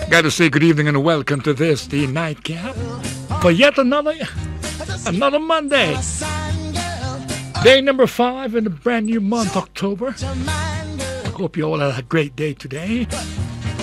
Gotta say good evening and welcome to this, the nightcap, for yet another Monday. Day number 5 in the brand new month, October. I hope you all had a great day today.